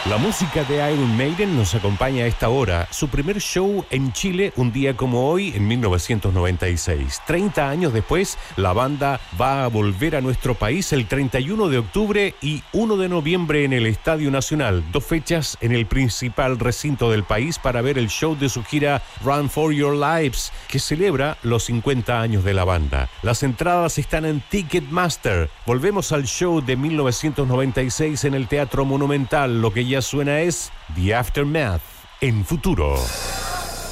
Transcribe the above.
La música de Iron Maiden nos acompaña a esta hora. Su primer show en Chile, un día como hoy, en 1996. 30 años después, la banda va a volver a nuestro país el 31 de octubre y 1 de noviembre en el Estadio Nacional. 2 fechas en el principal recinto del país para ver el show de su gira Run for Your Lives, que celebra los 50 años de la banda. Las entradas están en Ticketmaster. Volvemos al show de 1996 en el Teatro Monumental. Lo que ya suena es The Aftermath en Futuro.